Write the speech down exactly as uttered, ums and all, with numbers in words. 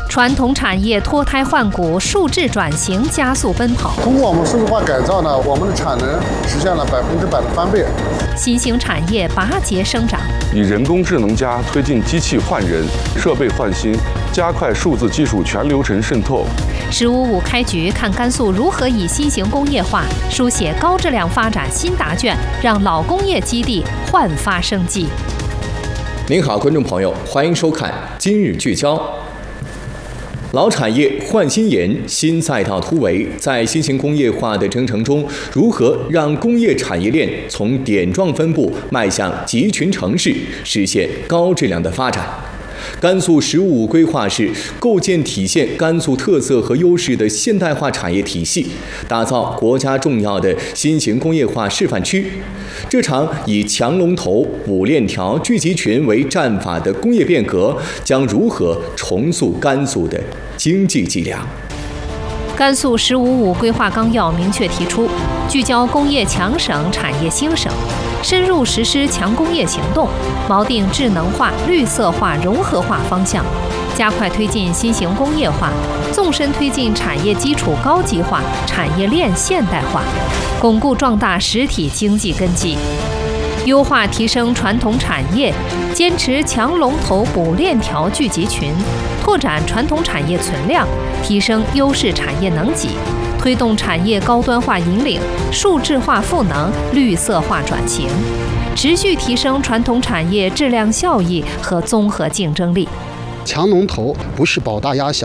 传统产业脱胎换骨，数字转型加速奔跑。 通过我们数字化改造呢，我们的产能实现了百分之百的翻倍。 新兴产业拔节生长， 以人工智能加推进机器换人、设备换新，加快数字技术全流程渗透。 十五五开局，看甘肃如何以新型工业化书写高质量发展新答卷，让老工业基地焕发生机。 您好，观众朋友，欢迎收看今日聚焦。老产业换新研，新赛道突围，在新型工业化的征程中，如何让工业产业链从点状分布迈向集群城市，实现高质量的发展？甘肃“十五五”规划是构建体现甘肃特色和优势的现代化产业体系，打造国家重要的新型工业化示范区。这场以强龙头、补链条、聚集群为战法的工业变革，将如何重塑甘肃的经济脊梁？ 甘肃“十五五”规划纲要明确提出，聚焦工业强省、产业兴省，深入实施强工业行动，锚定智能化、绿色化、融合化方向，加快推进新型工业化，纵深推进产业基础高级化、产业链现代化，巩固壮大实体经济根基。优化提升传统产业，坚持强龙头、补链条、聚集群，拓展传统产业存量，提升优势产业能级，推动产业高端化引领、数字化赋能、绿色化转型，持续提升传统产业质量效益和综合竞争力。 强龙头不是保大压小，